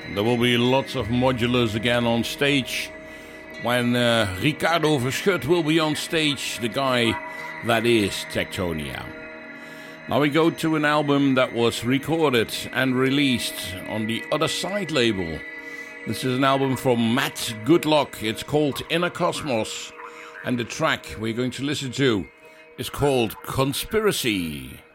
There will be lots of modulars again on stage when Ricardo Verschut will be on stage, the guy that is Tectonia. Now we go to an album that was recorded and released on the Other Side label. This is an album from Matt Goodlock. It's called Inner Cosmos, and the track we're going to listen to is called Conspiracy.